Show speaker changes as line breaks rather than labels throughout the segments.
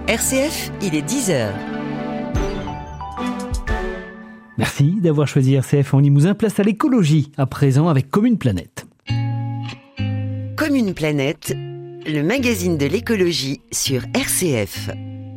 RCF, il est 10h.
Merci d'avoir choisi RCF en Limousin. Place à l'écologie, à présent avec Comme une planète.
Comme une planète, le magazine de l'écologie sur RCF.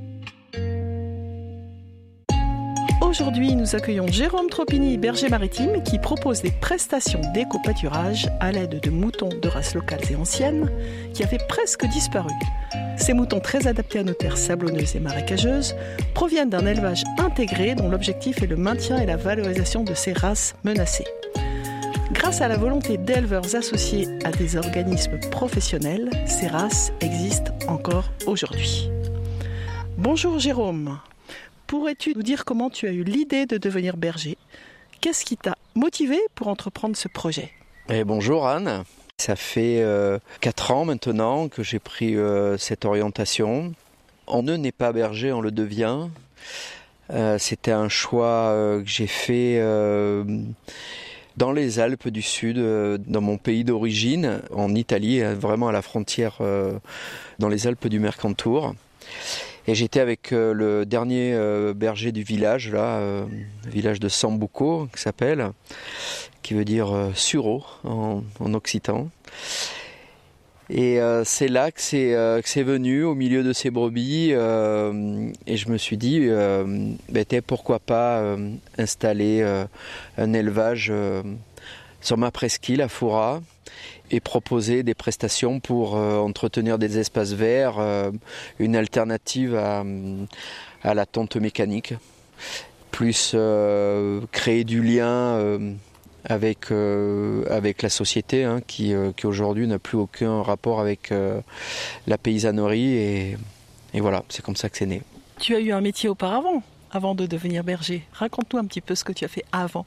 Aujourd'hui, nous accueillons Jérôme Tropini, berger maritime, qui propose des prestations d'éco-pâturage à l'aide de moutons de races locales et anciennes qui avaient presque disparu. Ces moutons très adaptés à nos terres sablonneuses et marécageuses proviennent d'un élevage intégré dont l'objectif est le maintien et la valorisation de ces races menacées. Grâce à la volonté d'éleveurs associés à des organismes professionnels, ces races existent encore aujourd'hui. Bonjour Jérôme. Pourrais-tu nous dire comment tu as eu l'idée de devenir berger ? Qu'est-ce qui t'a motivé pour entreprendre ce projet ?
Bonjour Anne, ça fait 4 ans maintenant que j'ai pris cette orientation. On ne naît pas berger, on le devient. C'était un choix que j'ai fait dans les Alpes du Sud, dans mon pays d'origine, en Italie, vraiment à la frontière, dans les Alpes du Mercantour. Et j'étais avec le dernier berger du village, le village de Sambuco, qui veut dire sureau en occitan. Et c'est là que c'est venu, au milieu de ces brebis, et je me suis dit, pourquoi pas installer un élevage sur ma presqu'île à Foura, et proposer des prestations pour entretenir des espaces verts, une alternative à la tonte mécanique, plus créer du lien avec la société qui aujourd'hui n'a plus aucun rapport avec la paysannerie et voilà, c'est comme ça que c'est né.
Tu as eu un métier auparavant, avant de devenir berger. Raconte-nous un petit peu ce que tu as fait avant.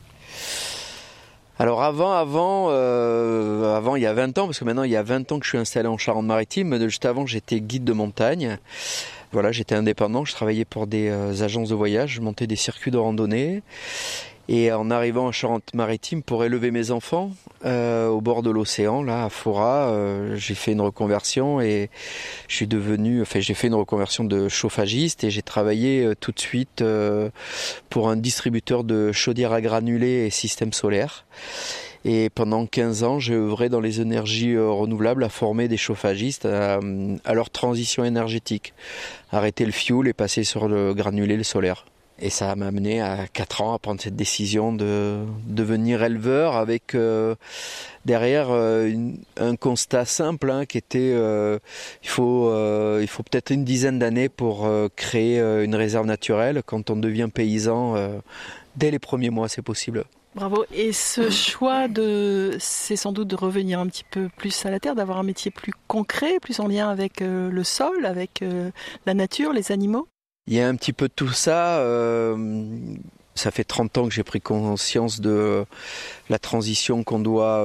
Alors avant, il y a 20 ans, parce que maintenant il y a 20 ans que je suis installé en Charente-Maritime, mais juste avant j'étais guide de montagne. Voilà, j'étais indépendant, je travaillais pour des agences de voyage, je montais des circuits de randonnée. Et en arrivant en Charente-Maritime pour élever mes enfants au bord de l'océan, là à Foura, j'ai fait une reconversion et j'ai fait une reconversion de chauffagiste et j'ai travaillé tout de suite pour un distributeur de chaudières à granulés et systèmes solaires. Et pendant 15 ans, j'ai œuvré dans les énergies renouvelables à former des chauffagistes à leur transition énergétique, arrêter le fioul et passer sur le granulé, le solaire. Et ça m'a amené à 4 ans à prendre cette décision de devenir éleveur avec derrière un constat simple qui était il faut peut-être une dizaine d'années pour créer une réserve naturelle. Quand on devient paysan, dès les premiers mois, c'est possible.
Bravo. Et ce choix, c'est sans doute de revenir un petit peu plus à la terre, d'avoir un métier plus concret, plus en lien avec le sol, avec la nature, les animaux ?
Il y a un petit peu de tout ça. Ça fait 30 ans que j'ai pris conscience de la transition qu'on doit,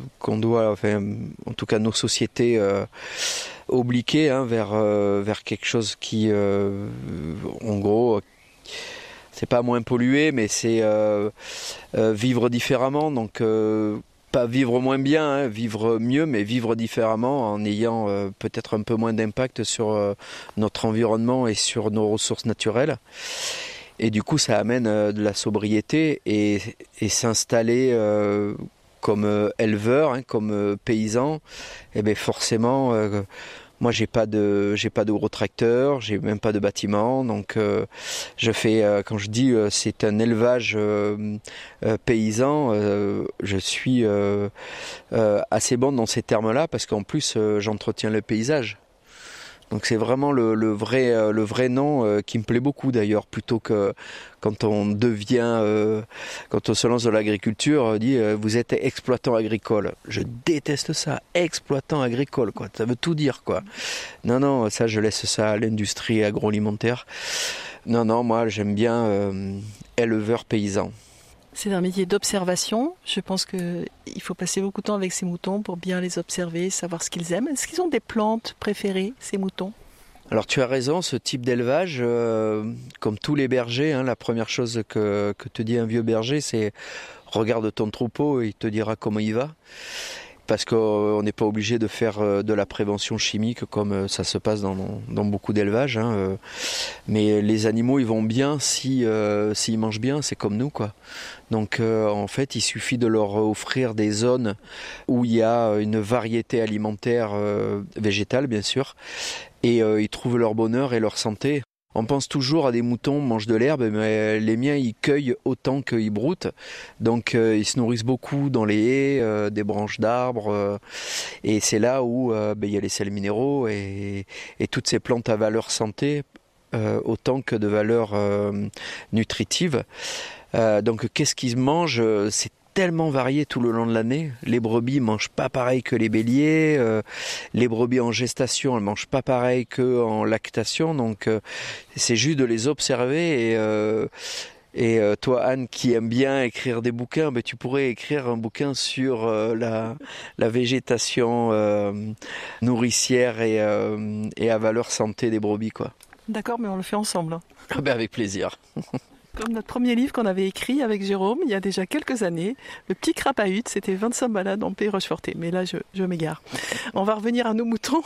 en tout cas nos sociétés, obliquer vers quelque chose qui, en gros, c'est pas moins pollué, mais c'est vivre différemment. Donc pas vivre moins bien, vivre mieux, mais vivre différemment en ayant peut-être un peu moins d'impact sur notre environnement et sur nos ressources naturelles. Et du coup, ça amène de la sobriété et s'installer comme éleveur, comme paysan. Et bien forcément, moi j'ai pas de gros tracteurs, j'ai même pas de bâtiment, donc je fais quand je dis c'est un élevage paysan, je suis assez bon dans ces termes-là parce qu'en plus j'entretiens le paysage. Donc c'est vraiment le vrai nom qui me plaît beaucoup d'ailleurs, plutôt que quand on se lance dans l'agriculture, on dit vous êtes exploitant agricole. Je déteste ça, exploitant agricole, quoi. Ça veut tout dire, quoi. Non, ça je laisse ça à l'industrie agroalimentaire. Non, moi j'aime bien éleveur paysan.
C'est un métier d'observation. Je pense qu'il faut passer beaucoup de temps avec ces moutons pour bien les observer, savoir ce qu'ils aiment. Est-ce qu'ils ont des plantes préférées, ces moutons ?
Alors tu as raison, ce type d'élevage, comme tous les bergers, la première chose que te dit un vieux berger, c'est regarde ton troupeau et il te dira comment il va. parce qu'on n'est pas obligé de faire de la prévention chimique comme ça se passe dans beaucoup d'élevages. Mais les animaux, ils vont bien s'ils mangent bien, c'est comme nous, quoi. Donc en fait, il suffit de leur offrir des zones où il y a une variété alimentaire végétale, bien sûr, et ils trouvent leur bonheur et leur santé. On pense toujours à des moutons mangent de l'herbe, mais les miens, ils cueillent autant qu'ils broutent. Donc ils se nourrissent beaucoup dans les haies, des branches d'arbres. Et c'est là où il y a les sels minéraux et toutes ces plantes à valeur santé, autant que de valeur nutritive. Donc qu'est-ce qu'ils mangent ? C'est tellement varié tout le long de l'année. Les brebis mangent pas pareil que les béliers. Les brebis en gestation, elles mangent pas pareil que en lactation. Donc c'est juste de les observer et toi, Anne, qui aime bien écrire des bouquins, tu pourrais écrire un bouquin sur la végétation nourricière et à valeur santé des brebis, quoi.
D'accord, mais on le fait ensemble.
Avec plaisir.
Comme notre premier livre qu'on avait écrit avec Jérôme il y a déjà quelques années, Le petit crapahut, c'était 25 balades en Pays Rocheforté. Mais là, je m'égare. On va revenir à nos moutons.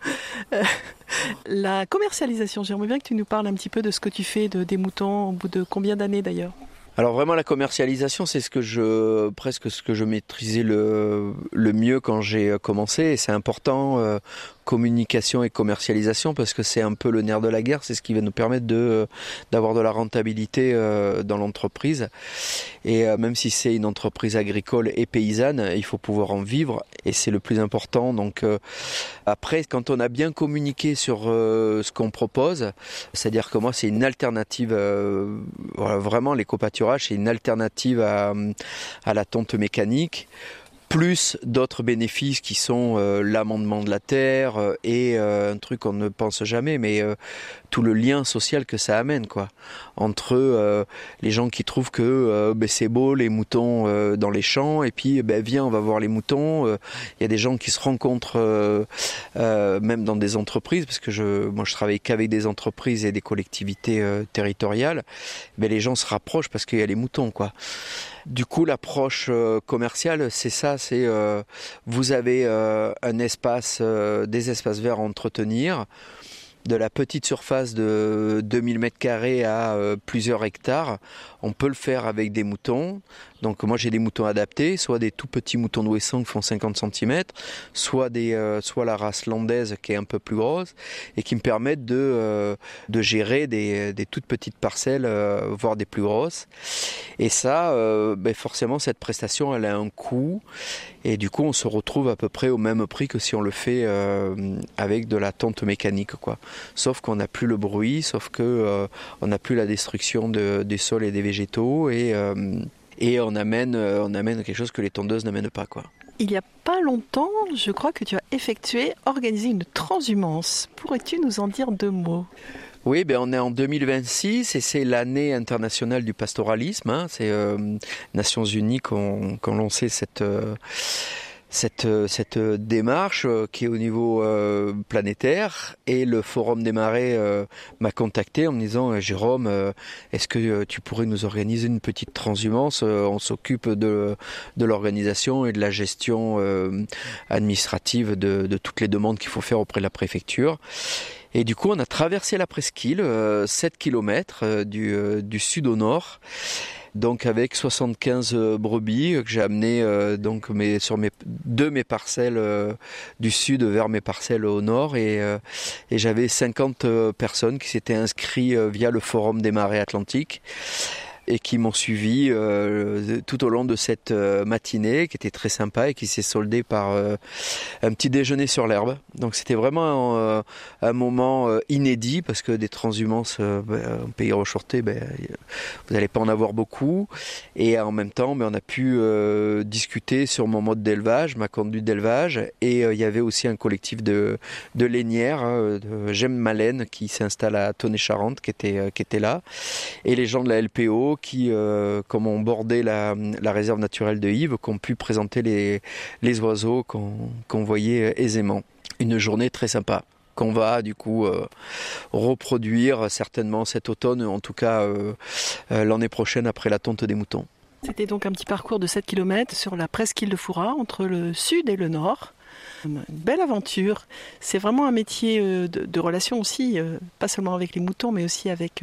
La commercialisation, j'aimerais bien que tu nous parles un petit peu de ce que tu fais des moutons, au bout de combien d'années d'ailleurs ?
Alors vraiment la commercialisation, c'est presque ce que je maîtrisais le mieux quand j'ai commencé, et c'est important, communication et commercialisation, parce que c'est un peu le nerf de la guerre, c'est ce qui va nous permettre d'avoir de la rentabilité dans l'entreprise. Et même si c'est une entreprise agricole et paysanne, il faut pouvoir en vivre, et c'est le plus important. Donc après, quand on a bien communiqué sur ce qu'on propose, c'est-à-dire que moi c'est une alternative, vraiment l'éco-pâturage, c'est une alternative à la tonte mécanique, plus d'autres bénéfices qui sont l'amendement de la terre et un truc qu'on ne pense jamais, mais tout le lien social que ça amène, quoi, entre les gens qui trouvent que c'est beau les moutons dans les champs, et puis viens, on va voir les moutons. Il y a des gens qui se rencontrent même dans des entreprises, parce que moi je travaille qu'avec des entreprises et des collectivités territoriales. Les gens se rapprochent parce qu'il y a les moutons, quoi. Du coup, l'approche commerciale, c'est ça, c'est vous avez un espace, des espaces verts à entretenir, de la petite surface de 2000 m² à plusieurs hectares. On peut le faire avec des moutons. Donc moi j'ai des moutons adaptés, soit des tout petits moutons de Ouessant qui font 50 cm, soit la race landaise qui est un peu plus grosse et qui me permettent de gérer des toutes petites parcelles, voire des plus grosses. Et ça, forcément cette prestation elle a un coût, et du coup on se retrouve à peu près au même prix que si on le fait avec de la tonte mécanique, quoi. Sauf qu'on n'a plus le bruit, sauf que on n'a plus la destruction des sols et des végétaux, et on amène quelque chose que les tondeuses n'amènent pas, quoi.
Il n'y a pas longtemps, je crois que tu as organisé une transhumance. Pourrais-tu nous en dire 2 mots ?
Oui, on est en 2026 et c'est l'année internationale du pastoralisme. C'est Nations Unies qui ont lancé cette démarche qui est au niveau planétaire, et le Forum des Marais m'a contacté en me disant Jérôme, est-ce que tu pourrais nous organiser une petite transhumance ? On s'occupe de l'organisation et de la gestion administrative de toutes les demandes qu'il faut faire auprès de la préfecture. Et du coup on a traversé la presqu'île, 7 km du sud au nord. Donc avec 75 brebis que j'ai amenées de mes parcelles du sud vers mes parcelles au nord, et j'avais 50 personnes qui s'étaient inscrites via le Forum des Marais Atlantiques et qui m'ont suivi tout au long de cette matinée qui était très sympa et qui s'est soldée par un petit déjeuner sur l'herbe. Donc c'était vraiment un moment inédit, parce que des transhumances en Pays Rocheforté, vous n'allez pas en avoir beaucoup, et en même temps on a pu discuter sur mon mode d'élevage, ma conduite d'élevage, et il y avait aussi un collectif de lainières, de J'aime ma laine, qui s'installe à Tonnet-Charente, qui était là, et les gens de la LPO qui, comme on bordait la réserve naturelle de Yves, qui ont pu présenter les oiseaux qu'on voyait aisément. Une journée très sympa qu'on va du coup reproduire certainement cet automne, en tout cas l'année prochaine après la tonte des moutons.
C'était donc un petit parcours de 7 km sur la presqu'île de Fouras, entre le sud et le nord. Une belle aventure. C'est vraiment un métier de relation aussi, pas seulement avec les moutons, mais aussi avec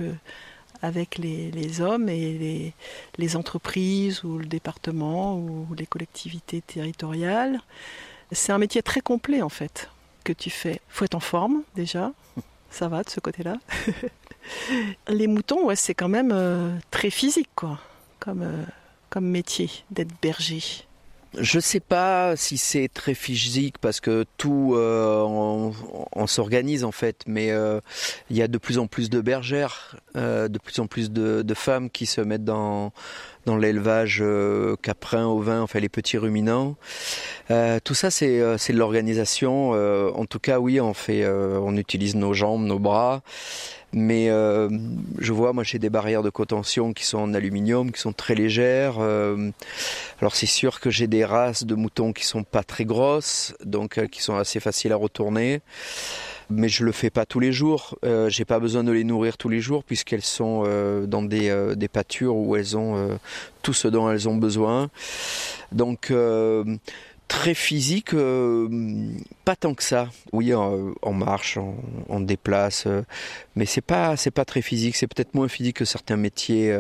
les hommes et les entreprises ou le département ou les collectivités territoriales. C'est un métier très complet en fait que tu fais. Il faut être en forme déjà, ça va de ce côté-là. Les moutons, ouais, c'est quand même très physique quoi, comme métier d'être berger.
Je sais pas si c'est très physique parce que tout on s'organise en fait, mais il y a de plus en plus de bergères, de plus en plus de femmes qui se mettent dans l'élevage caprin, ovin, enfin les petits ruminants. Tout ça c'est de l'organisation. En tout cas oui, on utilise nos jambes, nos bras. Mais je vois, moi j'ai des barrières de contention qui sont en aluminium, qui sont très légères. Alors c'est sûr que j'ai des races de moutons qui sont pas très grosses, donc qui sont assez faciles à retourner. Mais je le fais pas tous les jours. J'ai pas besoin de les nourrir tous les jours puisqu'elles sont dans des pâtures où elles ont tout ce dont elles ont besoin. Donc très physique, pas tant que ça. Oui, on marche, on déplace, mais c'est pas très physique. C'est peut-être moins physique que certains métiers,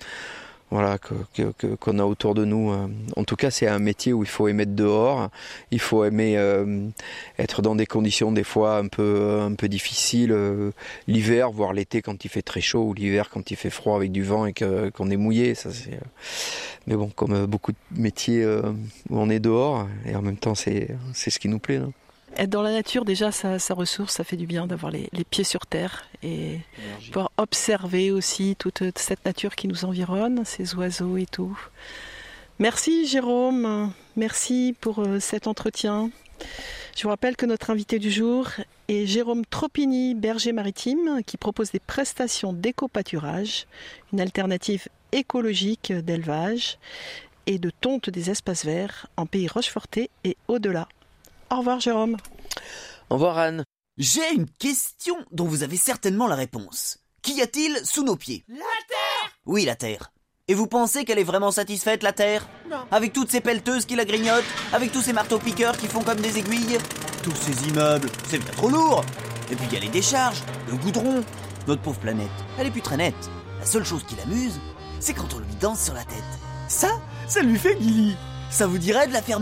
qu'on a autour de nous. En tout cas, c'est un métier où il faut aimer être dehors. Il faut aimer être dans des conditions des fois un peu difficiles. L'hiver, voire l'été quand il fait très chaud, ou l'hiver quand il fait froid avec du vent et qu'on est mouillé. Ça, c'est. Mais bon, comme beaucoup de métiers où on est dehors, et en même temps, c'est ce qui nous plaît. Hein.
Être dans la nature, déjà, ça ressource, ça fait du bien d'avoir les pieds sur terre et pouvoir observer aussi toute cette nature qui nous environne, ces oiseaux et tout. Merci Jérôme, merci pour cet entretien. Je vous rappelle que notre invité du jour est Jérôme Tropini, berger maritime, qui propose des prestations d'éco-pâturage, une alternative écologique d'élevage et de tonte des espaces verts en pays rochefortais et au-delà. Au revoir Jérôme.
Au revoir Anne.
J'ai une question dont vous avez certainement la réponse. Qu'y a-t-il sous nos pieds ?
La Terre !
Oui, la Terre. Et vous pensez qu'elle est vraiment satisfaite, la Terre ?
Non.
Avec toutes ces pelleteuses qui la grignotent, avec tous ces marteaux-piqueurs qui font comme des aiguilles, tous ces immeubles, c'est bien trop lourd. Et puis il y a les décharges, le goudron. Notre pauvre planète, elle est plus très nette. La seule chose qui l'amuse, c'est quand on lui danse sur la tête. Ça lui fait guili. Ça vous dirait de la faire